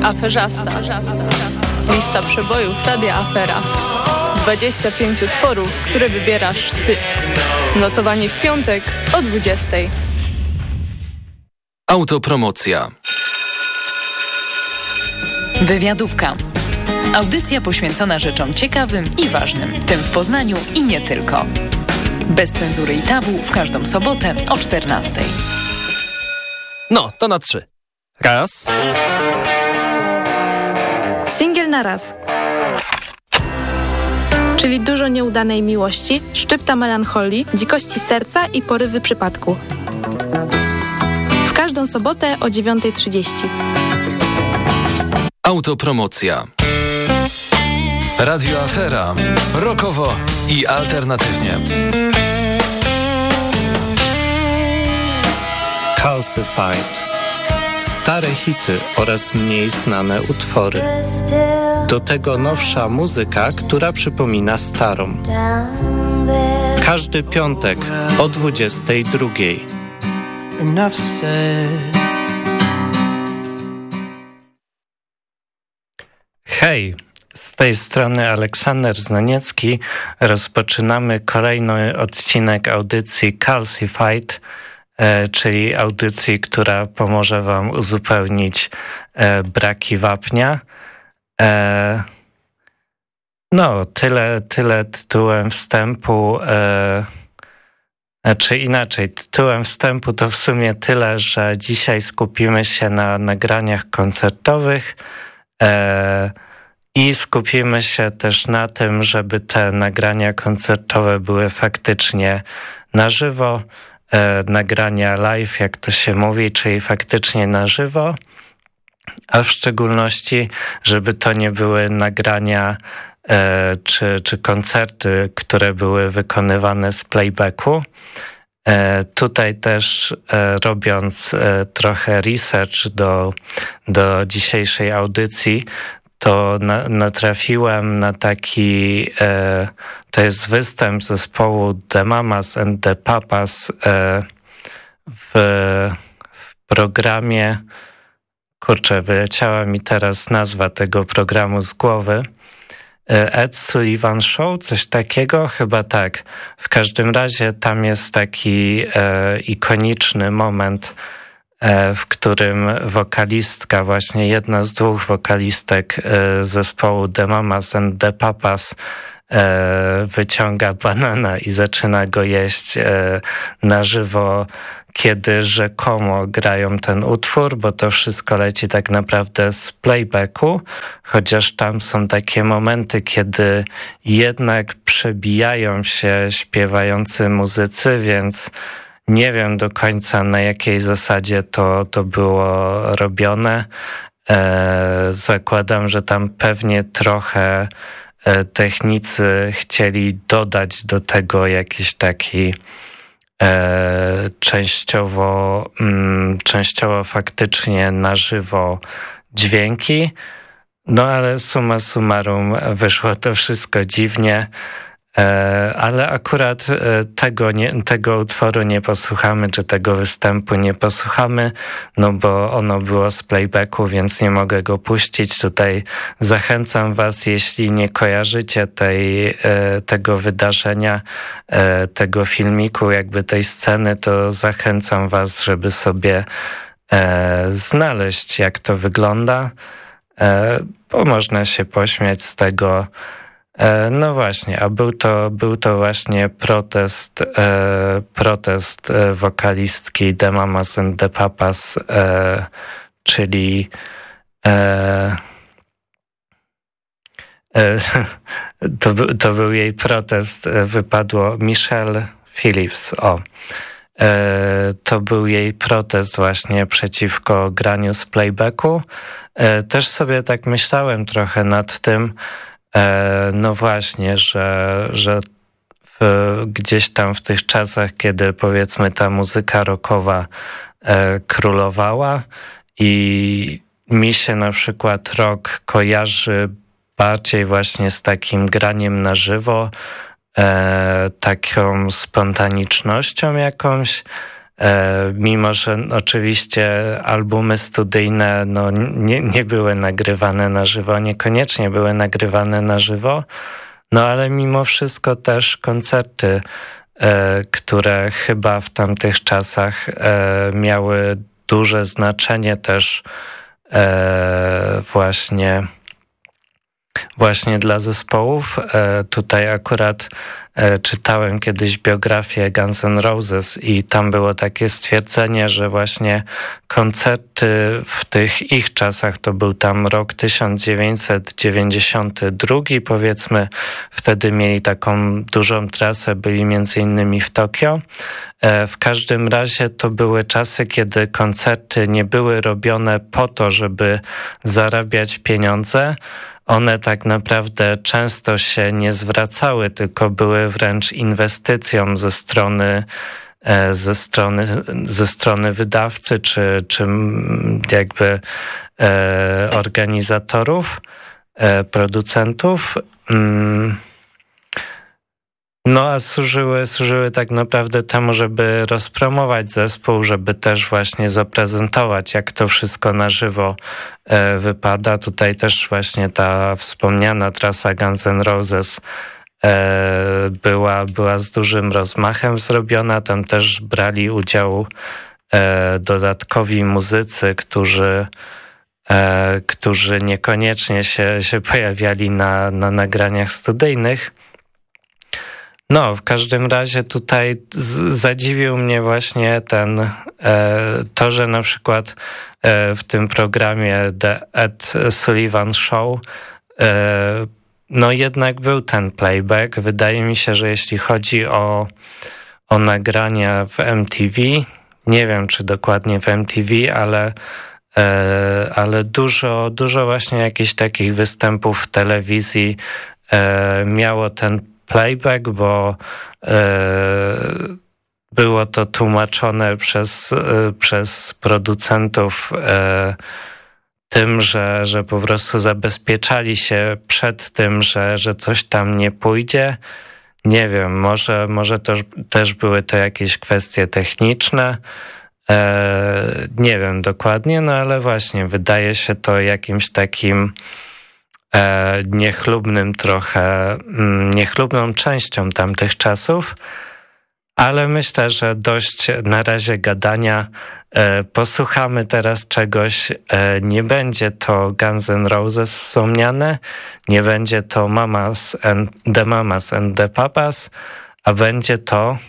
Aferzasta. Lista przebojów Radia Afera. 25 utworów, które wybierasz ty. Notowanie w piątek o 20:00. Autopromocja. Wywiadówka. Audycja poświęcona rzeczom ciekawym i ważnym, tym w Poznaniu i nie tylko. Bez cenzury i tabu w każdą sobotę o 14:00. No, to na 3. Raz. Singiel na raz. Czyli dużo nieudanej miłości, szczypta melancholii, dzikości serca i porywy przypadku. W każdą sobotę o 9:30. Autopromocja. Radio Afera. Rockowo i alternatywnie. Calcified. Stare hity oraz mniej znane utwory. Do tego nowsza muzyka, która przypomina starą. Każdy piątek o 22:00. Hej, z tej strony Aleksander Znaniecki. Rozpoczynamy kolejny odcinek audycji Calcified, czyli audycji, która pomoże wam uzupełnić braki wapnia. No, tyle tytułem wstępu, czy inaczej, tytułem wstępu to w sumie tyle, że dzisiaj skupimy się na nagraniach koncertowych i skupimy się też na tym, żeby te nagrania koncertowe były faktycznie na żywo, nagrania live, jak to się mówi, czyli faktycznie na żywo, a w szczególności, żeby to nie były nagrania czy koncerty, które były wykonywane z playbacku. Tutaj też robiąc trochę research do dzisiejszej audycji, to natrafiłem na taki, to jest występ zespołu The Mamas and the Papas w programie, kurczę, wyleciała mi teraz nazwa tego programu z głowy, Ed Sullivan Show, coś takiego? Chyba tak. W każdym razie tam jest taki ikoniczny moment, w którym wokalistka, właśnie jedna z dwóch wokalistek zespołu The Mamas and the Papas wyciąga banana i zaczyna go jeść na żywo, kiedy rzekomo grają ten utwór, bo to wszystko leci tak naprawdę z playbacku, chociaż tam są takie momenty, kiedy jednak przebijają się śpiewający muzycy, więc nie wiem do końca, na jakiej zasadzie to było robione. Zakładam, że tam pewnie trochę technicy chcieli dodać do tego jakiś taki częściowo faktycznie na żywo dźwięki. No ale summa summarum wyszło to wszystko dziwnie. Ale akurat tego utworu nie posłuchamy, czy tego występu nie posłuchamy, no bo ono było z playbacku, więc nie mogę go puścić. Tutaj zachęcam was, jeśli nie kojarzycie tego wydarzenia, tego filmiku, jakby tej sceny, to zachęcam was, żeby sobie znaleźć, jak to wygląda, bo można się pośmiać z tego. No właśnie, a był to właśnie protest wokalistki The Mamas and the Papas, czyli to był jej protest, wypadło Michelle Phillips, to był jej protest właśnie przeciwko graniu z playbacku. Też sobie tak myślałem trochę nad tym, no właśnie, że gdzieś tam w tych czasach, kiedy powiedzmy ta muzyka rockowa królowała i mi się na przykład rock kojarzy bardziej właśnie z takim graniem na żywo, taką spontanicznością jakąś, Mimo że oczywiście albumy studyjne nie były nagrywane na żywo, niekoniecznie były nagrywane na żywo, ale mimo wszystko też koncerty, które chyba w tamtych czasach miały duże znaczenie też właśnie dla zespołów. Tutaj akurat czytałem kiedyś biografię Guns N' Roses i tam było takie stwierdzenie, że właśnie koncerty w tych ich czasach, to był tam rok 1992 powiedzmy, wtedy mieli taką dużą trasę, byli między innymi w Tokio. W każdym razie to były czasy, kiedy koncerty nie były robione po to, żeby zarabiać pieniądze. One tak naprawdę często się nie zwracały, tylko były wręcz inwestycją ze strony wydawcy czy jakby organizatorów, producentów. A służyły tak naprawdę temu, żeby rozpromować zespół, żeby też właśnie zaprezentować, jak to wszystko na żywo wypada. Tutaj też właśnie ta wspomniana trasa Guns N' Roses była z dużym rozmachem zrobiona. Tam też brali udział dodatkowi muzycy, którzy niekoniecznie się pojawiali na nagraniach studyjnych. W każdym razie tutaj zadziwił mnie właśnie to, że na przykład w tym programie The Ed Sullivan Show jednak był ten playback. Wydaje mi się, że jeśli chodzi o nagrania w MTV, nie wiem czy dokładnie w MTV, ale dużo właśnie jakichś takich występów w telewizji miało ten playback, bo było to tłumaczone przez producentów tym, że po prostu zabezpieczali się przed tym, że coś tam nie pójdzie. Nie wiem, może też były to jakieś kwestie techniczne. Nie wiem dokładnie, ale właśnie wydaje się to jakimś takim niechlubną częścią tamtych czasów, ale myślę, że dość na razie gadania. Posłuchamy teraz czegoś, nie będzie to Guns N' Roses wspomniane, nie będzie to The Mamas and the Papas, a będzie to